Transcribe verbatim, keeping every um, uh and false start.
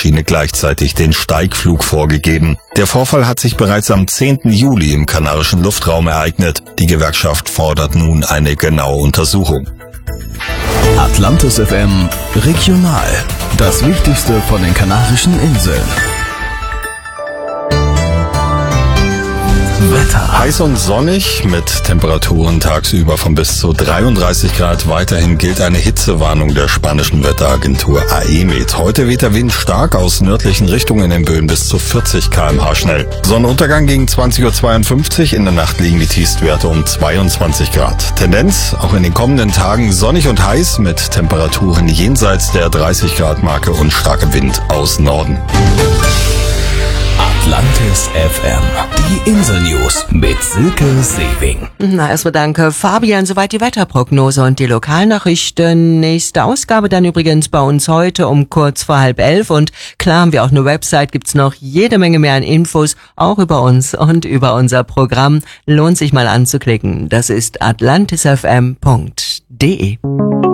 Maschine gleichzeitig den Steigflug vorgegeben. Der Vorfall hat sich bereits am zehnten Juli im kanarischen Luftraum ereignet. Die Gewerkschaft fordert nun eine genaue Untersuchung. Atlantis F M Regional. Das Wichtigste von den Kanarischen Inseln. Wetter. Heiß und sonnig mit Temperaturen tagsüber von bis zu dreiunddreißig Grad. Weiterhin gilt eine Hitzewarnung der spanischen Wetteragentur A E M E T. Heute weht der Wind stark aus nördlichen Richtungen in Böen bis zu vierzig Kilometer pro Stunde schnell. Sonnenuntergang gegen zwanzig Uhr zweiundfünfzig. In der Nacht liegen die Tiefstwerte um zweiundzwanzig Grad. Tendenz auch in den kommenden Tagen sonnig und heiß mit Temperaturen jenseits der dreißig Grad Marke und starkem Wind aus Norden. Atlantis F M. Die Insel-News mit Silke Sewing. Na, erstmal danke, Fabian. Soweit die Wetterprognose und die Lokalnachrichten. Nächste Ausgabe dann übrigens bei uns heute um kurz vor halb elf. Und klar haben wir auch eine Website, gibt's noch jede Menge mehr an Infos, auch über uns und über unser Programm. Lohnt sich mal anzuklicken. Das ist atlantis f m punkt d e.